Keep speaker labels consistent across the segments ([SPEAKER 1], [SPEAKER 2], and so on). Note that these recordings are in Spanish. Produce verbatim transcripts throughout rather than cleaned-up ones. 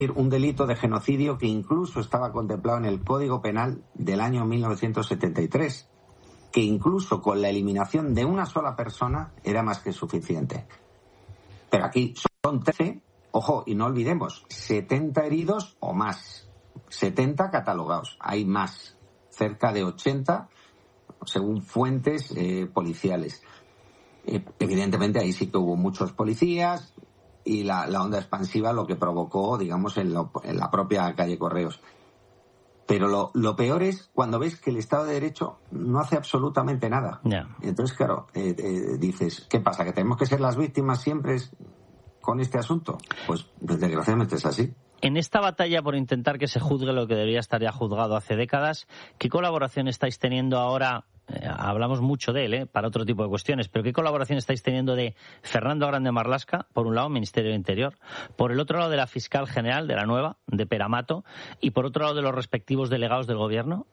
[SPEAKER 1] un delito de genocidio que incluso estaba contemplado en el Código Penal del año mil novecientos setenta y tres, que incluso con la eliminación de una sola persona era más que suficiente. Pero aquí son trece, ojo, y no olvidemos, setenta heridos o más, setenta catalogados, hay más, cerca de ochenta según fuentes eh, policiales. Eh, evidentemente ahí sí que hubo muchos policías y la, la onda expansiva lo que provocó, digamos, en, lo, en la propia calle Correos. Pero lo, lo peor es cuando ves que el Estado de Derecho no hace absolutamente nada.
[SPEAKER 2] Yeah.
[SPEAKER 1] Entonces, claro, eh, eh, dices, ¿qué pasa? ¿Que tenemos que ser las víctimas siempre con este asunto? Pues desgraciadamente es así.
[SPEAKER 2] En esta batalla por intentar que se juzgue lo que debería estar ya juzgado hace décadas, ¿qué colaboración estáis teniendo ahora? Eh, hablamos mucho de él, ¿eh? Para otro tipo de cuestiones, pero ¿qué colaboración estáis teniendo de Fernando Grande Marlaska, por un lado, Ministerio de Interior, por el otro lado de la Fiscal General, de la nueva, de Peramato, y por otro lado de los respectivos delegados del Gobierno?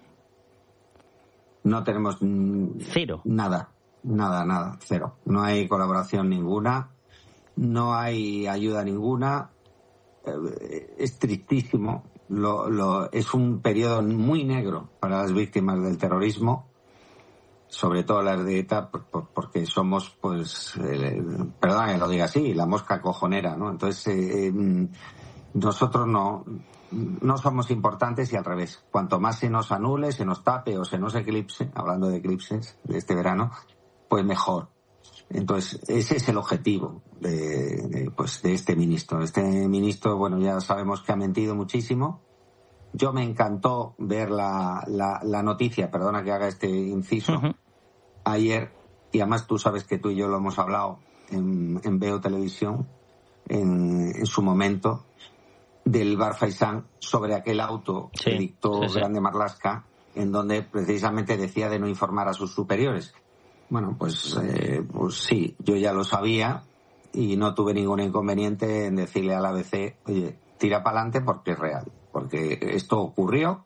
[SPEAKER 1] No tenemos mm,
[SPEAKER 2] cero.
[SPEAKER 1] Nada, nada, nada, cero. No hay colaboración ninguna, no hay ayuda ninguna. Es tristísimo, lo, lo, es un periodo muy negro para las víctimas del terrorismo, sobre todo las de ETA, por, por, porque somos, pues, eh, perdón que lo diga así, la mosca cojonera, ¿no? Entonces, eh, eh, nosotros no, no somos importantes y al revés. Cuanto más se nos anule, se nos tape o se nos eclipse, hablando de eclipses de este verano, pues mejor. Entonces, ese es el objetivo de, de, pues, de este ministro. Este ministro, bueno, ya sabemos que ha mentido muchísimo. Yo me encantó ver la, la, la noticia, perdona que haga este inciso, uh-huh. ayer, y además tú sabes que tú y yo lo hemos hablado en, en Veo Televisión, en, en su momento, del Bar Faisán sobre aquel auto sí, que dictó sí, sí. Grande Marlaska, en donde precisamente decía de no informar a sus superiores. Bueno, pues, eh, pues sí, yo ya lo sabía y no tuve ningún inconveniente en decirle al A B C, oye, tira para adelante porque es real, porque esto ocurrió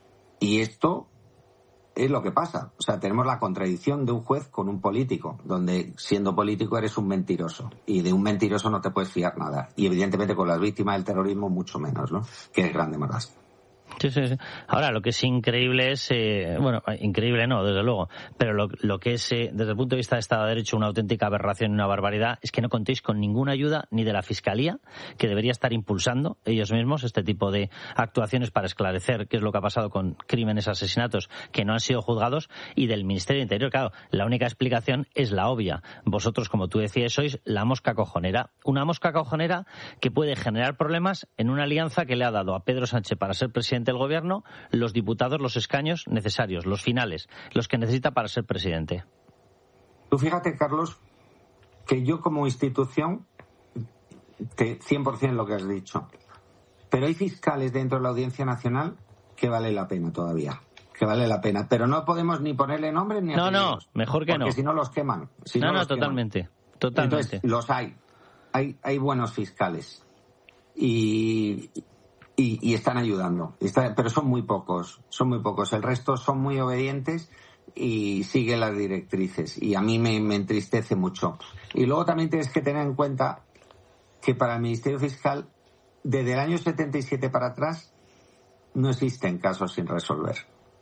[SPEAKER 1] y esto es lo que pasa. O sea, tenemos la contradicción de un juez con un político, donde siendo político eres un mentiroso y de un mentiroso no te puedes fiar nada. Y evidentemente con las víctimas del terrorismo mucho menos, ¿no? Que es Grande Marlaska.
[SPEAKER 2] Sí, sí, sí. Ahora, lo que es increíble es, eh, bueno, increíble no, desde luego, pero lo, lo que es, eh, desde el punto de vista de Estado de Derecho, una auténtica aberración y una barbaridad, es que no contéis con ninguna ayuda ni de la Fiscalía, que debería estar impulsando ellos mismos este tipo de actuaciones para esclarecer qué es lo que ha pasado con crímenes, asesinatos que no han sido juzgados, y del Ministerio de Interior. Claro, la única explicación es la obvia. Vosotros, como tú decías, sois la mosca cojonera. Una mosca cojonera que puede generar problemas en una alianza que le ha dado a Pedro Sánchez para ser presidente del Gobierno los diputados, los escaños necesarios, los finales, los que necesita para ser presidente.
[SPEAKER 1] Tú fíjate, Carlos, que yo como institución, te, cien por ciento lo que has dicho, pero hay fiscales dentro de la Audiencia Nacional que vale la pena todavía, que vale la pena, pero no podemos ni ponerle nombre ni apellidos.
[SPEAKER 2] No, no, mejor que
[SPEAKER 1] porque
[SPEAKER 2] no.
[SPEAKER 1] Porque si no los queman. Si
[SPEAKER 2] no,
[SPEAKER 1] no,
[SPEAKER 2] no,
[SPEAKER 1] los
[SPEAKER 2] totalmente,
[SPEAKER 1] queman.
[SPEAKER 2] totalmente.
[SPEAKER 1] Entonces, los hay. Hay, hay buenos fiscales. Y... Y, y están ayudando, está, pero son muy pocos, son muy pocos. El resto son muy obedientes y siguen las directrices. Y a mí me, me entristece mucho. Y luego también tienes que tener en cuenta que para el Ministerio Fiscal, desde el año setenta y siete para atrás, no existen casos sin resolver.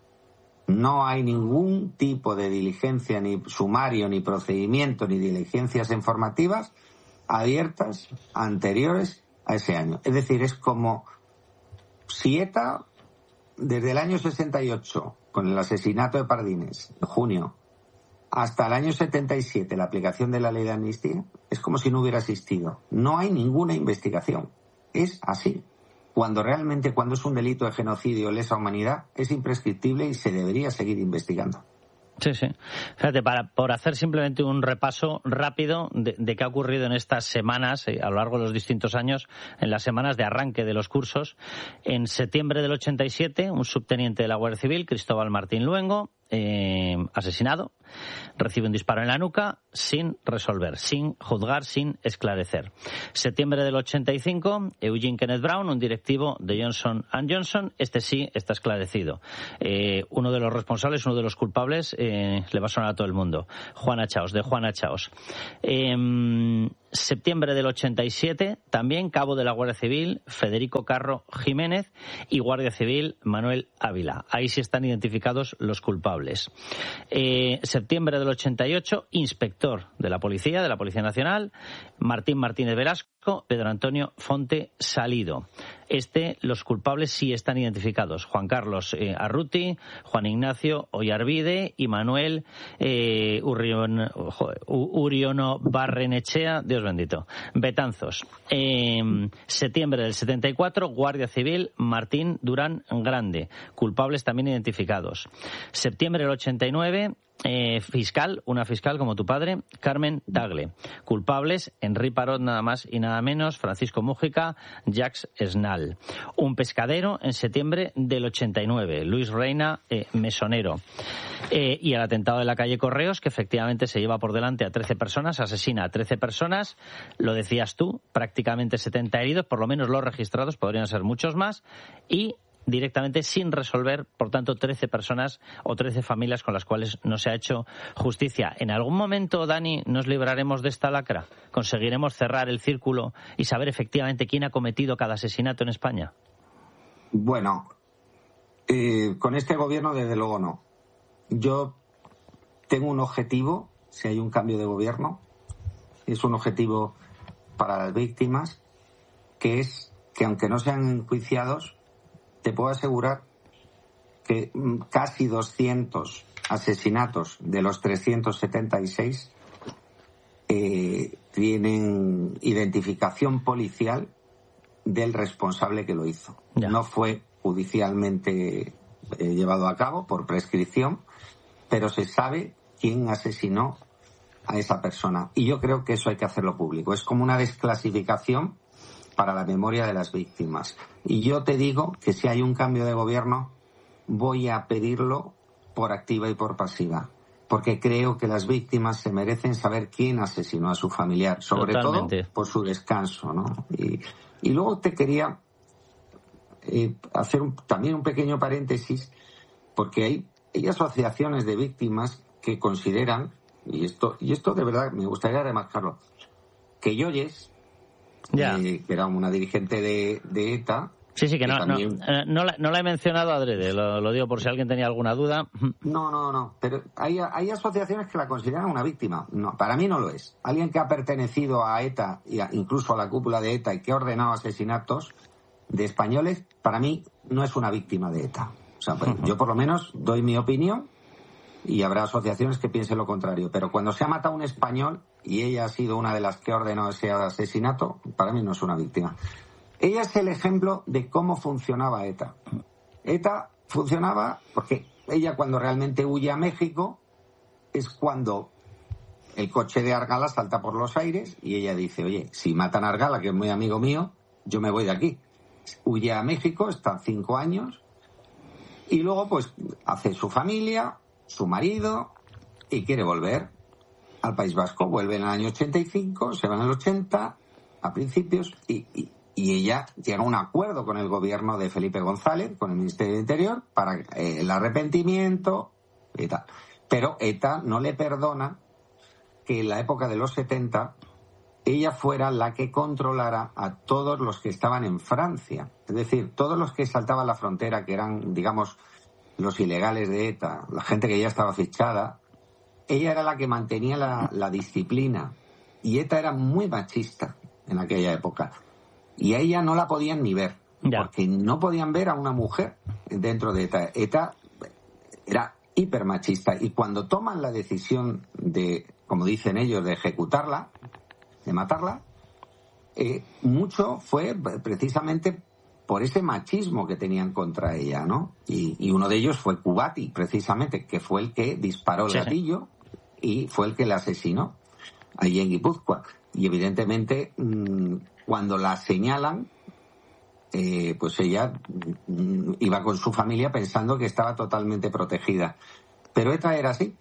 [SPEAKER 1] No hay ningún tipo de diligencia, ni sumario, ni procedimiento, ni diligencias informativas abiertas anteriores a ese año. Es decir, es como si ETA, desde el año sesenta y ocho, con el asesinato de Pardines, en junio, hasta el año setenta y siete, la aplicación de la ley de amnistía, es como si no hubiera existido. No hay ninguna investigación. Es así. Cuando realmente, cuando es un delito de genocidio o lesa humanidad, es imprescriptible y se debería seguir investigando.
[SPEAKER 2] Sí, sí. Fíjate, para, por hacer simplemente un repaso rápido de, de qué ha ocurrido en estas semanas, eh, a lo largo de los distintos años, en las semanas de arranque de los cursos. En septiembre del ochenta y siete, un subteniente de la Guardia Civil, Cristóbal Martín Luengo, eh, asesinado, recibe un disparo en la nuca sin resolver, sin juzgar, sin esclarecer. Septiembre del ochenta y cinco, Eugene Kenneth Brown, un directivo de Johnson and Johnson, este sí está esclarecido. Eh, uno de los responsables, uno de los culpables, eh, le va a sonar a todo el mundo, Juana Chaos, de Juana Chaos. Eh, septiembre del ochenta y siete, también cabo de la Guardia Civil, Federico Carro Jiménez, y Guardia Civil, Manuel Ávila. Ahí sí están identificados los culpables. Eh, septiembre del ochenta y ocho, inspector de la Policía, de la Policía Nacional, Martín Martínez Velasco, Pedro Antonio Fonte Salido. Este, los culpables sí están identificados. Juan Carlos eh, Arruti, Juan Ignacio Oyarbide y Manuel eh, Urrion, joder, Uriono Barrenechea, Dios bendito. Betanzos. Eh, septiembre del setenta y cuatro, Guardia Civil, Martín Durán Grande. Culpables también identificados. Septiembre del ochenta y nueve, Eh, fiscal, una fiscal como tu padre, Carmen Tagle. Culpables, Henri Parot nada más y nada menos, Francisco Mújica, Jacques Esnal. Un pescadero en septiembre del ochenta y nueve, Luis Reina eh, Mesonero. Eh, y el atentado de la calle Correos, que efectivamente se lleva por delante a trece personas, asesina a trece personas, lo decías tú, prácticamente setenta heridos, por lo menos los registrados, podrían ser muchos más, y directamente sin resolver, por tanto, trece personas o trece familias con las cuales no se ha hecho justicia. ¿En algún momento, Dani, nos libraremos de esta lacra? ¿Conseguiremos cerrar el círculo y saber efectivamente quién ha cometido cada asesinato en España?
[SPEAKER 1] Bueno, eh, con este gobierno desde luego no. Yo tengo un objetivo, si hay un cambio de gobierno, es un objetivo para las víctimas, que es que aunque no sean enjuiciados, te puedo asegurar que casi doscientos asesinatos de los trescientos setenta y seis eh, tienen identificación policial del responsable que lo hizo. Ya. No fue judicialmente eh, llevado a cabo por prescripción, pero se sabe quién asesinó a esa persona. Y yo creo que eso hay que hacerlo público. Es como una desclasificación para la memoria de las víctimas. Y yo te digo que si hay un cambio de gobierno, voy a pedirlo por activa y por pasiva, porque creo que las víctimas se merecen saber quién asesinó a su familiar, sobre Totalmente. todo por su descanso, ¿no? Y, y luego te quería eh, hacer un, también un pequeño paréntesis, porque hay, hay asociaciones de víctimas que consideran, y esto, y esto de verdad me gustaría remarcarlo, que Yoyes, Ya. Eh, que era una dirigente de, de ETA.
[SPEAKER 2] Sí, sí, que, que no, también... no, no, la, no la he mencionado adrede, lo, lo digo por si alguien tenía alguna duda.
[SPEAKER 1] No, no, no, pero hay, hay asociaciones que la consideran una víctima. No, para mí no lo es. Alguien que ha pertenecido a ETA, y a, incluso a la cúpula de ETA, y que ha ordenado asesinatos de españoles, para mí no es una víctima de ETA. O sea, pues, uh-huh. yo por lo menos doy mi opinión, y habrá asociaciones que piensen lo contrario, pero cuando se ha matado un español y ella ha sido una de las que ordenó ese asesinato, para mí no es una víctima. Ella es el ejemplo de cómo funcionaba ETA. ETA funcionaba porque ella, cuando realmente huye a México, es cuando el coche de Argala salta por los aires y ella dice, oye, si matan a Argala, que es muy amigo mío, yo me voy de aquí. Huye a México, está cinco años y luego pues hace su familia, su marido, y quiere volver al País Vasco. Vuelve en el año ochenta y cinco, se va en el ochenta, a principios, y, y, y ella llega a un acuerdo con el gobierno de Felipe González, con el Ministerio de Interior, para eh, el arrepentimiento y tal. Pero ETA no le perdona que en la época de los setenta ella fuera la que controlara a todos los que estaban en Francia. Es decir, todos los que saltaban la frontera, que eran, digamos, los ilegales de ETA, la gente que ya estaba fichada, ella era la que mantenía la, la disciplina. Y ETA era muy machista en aquella época. Y a ella no la podían ni ver, ya. porque no podían ver a una mujer dentro de ETA. ETA era hipermachista. Y cuando toman la decisión de, como dicen ellos, de ejecutarla, de matarla, eh, mucho fue precisamente por ese machismo que tenían contra ella, ¿no? Y, y uno de ellos fue Kubati, precisamente, que fue el que disparó el sí, gatillo y fue el que la asesinó allí en Guipúzcoa. Y evidentemente, mmm, cuando la señalan, eh, pues ella mmm, iba con su familia pensando que estaba totalmente protegida. Pero ETA era así.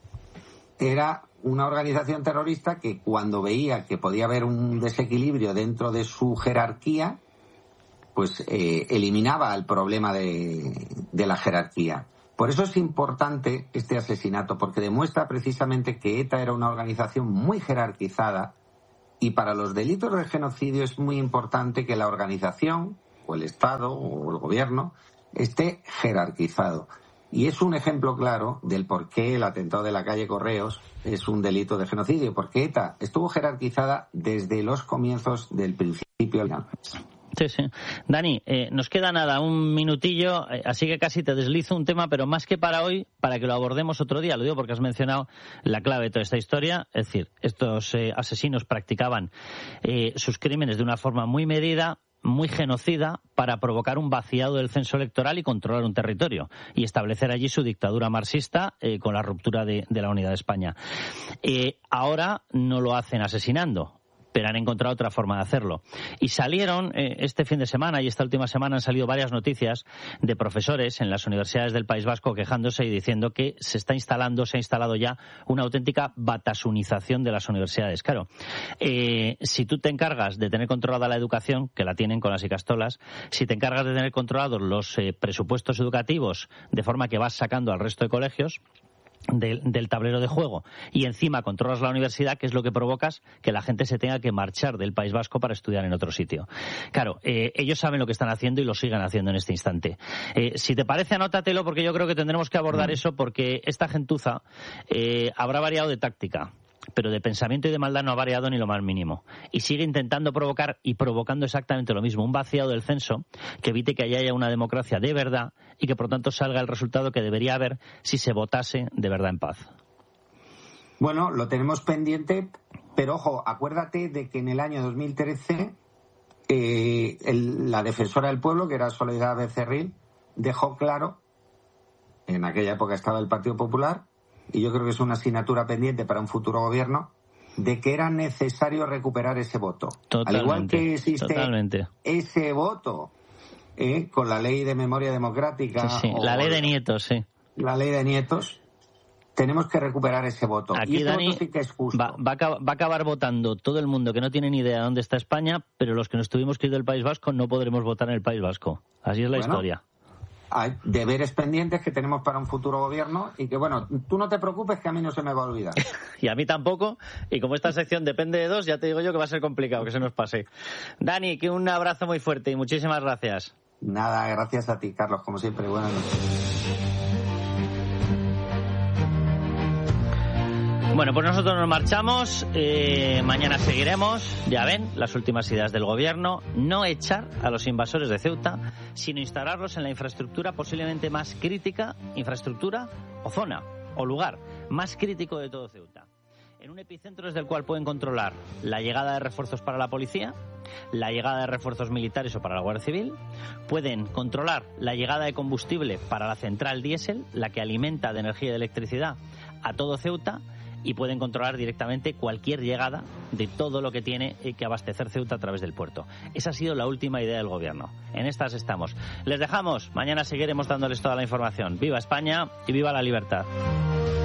[SPEAKER 1] Era una organización terrorista que, cuando veía que podía haber un desequilibrio dentro de su jerarquía, pues eh, eliminaba el problema de, de la jerarquía. Por eso es importante este asesinato, porque demuestra precisamente que ETA era una organización muy jerarquizada Y para los delitos de genocidio es muy importante que la organización, o el Estado, o el gobierno, esté jerarquizado. Y es un ejemplo claro del por qué el atentado de la calle Correos es un delito de genocidio, porque ETA estuvo jerarquizada desde los comienzos del principio.
[SPEAKER 2] Sí, sí. Dani, eh, nos queda nada, un minutillo, eh, así que casi te deslizo un tema, pero más que para hoy, para que lo abordemos otro día. Lo digo porque has mencionado la clave de toda esta historia. Es decir, estos eh, asesinos practicaban eh, sus crímenes de una forma muy medida, muy genocida, para provocar un vaciado del censo electoral y controlar un territorio y establecer allí su dictadura marxista eh, con la ruptura de, de la unidad de España. Eh, ahora no lo hacen asesinando, pero han encontrado otra forma de hacerlo. Y salieron eh, este fin de semana y esta última semana han salido varias noticias de profesores en las universidades del País Vasco quejándose y diciendo que se está instalando, se ha instalado ya una auténtica batasunización de las universidades. Claro, eh, si tú te encargas de tener controlada la educación, que la tienen con las icastolas, si te encargas de tener controlados los eh, presupuestos educativos de forma que vas sacando al resto de colegios Del, del tablero de juego y encima controlas la universidad, que es lo que provocas que la gente se tenga que marchar del País Vasco para estudiar en otro sitio. Claro, eh, ellos saben lo que están haciendo y lo siguen haciendo en este instante. Eh, si te parece, anótatelo, porque yo creo que tendremos que abordar mm. eso, porque esta gentuza eh, habrá variado de táctica, pero de pensamiento y de maldad no ha variado ni lo más mínimo. Y sigue intentando provocar y provocando exactamente lo mismo, un vaciado del censo que evite que haya una democracia de verdad y que por lo tanto salga el resultado que debería haber si se votase de verdad en paz.
[SPEAKER 1] Bueno, lo tenemos pendiente, pero ojo, acuérdate de que en el año dos mil trece eh, el, la defensora del pueblo, que era Soledad Becerril, dejó claro, en aquella época estaba el Partido Popular, y yo creo que es una asignatura pendiente para un futuro gobierno, de que era necesario recuperar ese voto.
[SPEAKER 2] Totalmente,
[SPEAKER 1] al igual que existe
[SPEAKER 2] totalmente.
[SPEAKER 1] ese voto eh, con la ley de memoria democrática.
[SPEAKER 2] Sí, sí. La ley de nietos, sí.
[SPEAKER 1] La ley de nietos. Tenemos que recuperar ese voto.
[SPEAKER 2] Aquí,
[SPEAKER 1] y ese
[SPEAKER 2] Dani,
[SPEAKER 1] voto sí que es justo.
[SPEAKER 2] Va, va, a, va a acabar votando todo el mundo que no tiene ni idea de dónde está España, pero los que nos tuvimos que ir del País Vasco no podremos votar en el País Vasco. Así es la
[SPEAKER 1] bueno,
[SPEAKER 2] historia.
[SPEAKER 1] Hay deberes pendientes que tenemos para un futuro gobierno y que, bueno, tú no te preocupes que a mí no se me va a olvidar.
[SPEAKER 2] Y a mí tampoco, y como esta sección depende de dos, ya te digo yo que va a ser complicado que se nos pase. Dani, que un abrazo muy fuerte y muchísimas gracias.
[SPEAKER 1] Nada, gracias a ti, Carlos, como siempre. Buenas noches.
[SPEAKER 2] Bueno, pues nosotros nos marchamos, eh, mañana seguiremos, ya ven, las últimas ideas del gobierno, no echar a los invasores de Ceuta, sino instalarlos en la infraestructura posiblemente más crítica, infraestructura o zona o lugar más crítico de todo Ceuta. En un epicentro desde el cual pueden controlar la llegada de refuerzos para la policía, la llegada de refuerzos militares o para la Guardia Civil, pueden controlar la llegada de combustible para la central diésel, la que alimenta de energía y de electricidad a todo Ceuta, y pueden controlar directamente cualquier llegada de todo lo que tiene que abastecer Ceuta a través del puerto. Esa ha sido la última idea del gobierno. En estas estamos. Les dejamos. Mañana seguiremos dándoles toda la información. ¡Viva España y viva la libertad!